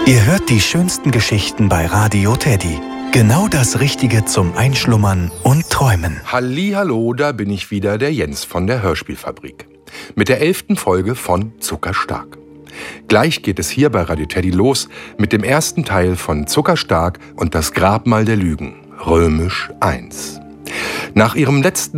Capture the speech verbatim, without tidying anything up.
Ihr hört die schönsten Geschichten bei Radio Teddy. Genau das Richtige zum Einschlummern und Träumen. Hallihallo, da bin ich wieder, der Jens von der Hörspielfabrik. Mit der elften Folge von Zuckerstark. Gleich geht es hier bei Radio Teddy los mit dem ersten Teil von Zuckerstark und das Grabmal der Lügen, Römisch eins. Nach ihrem letzten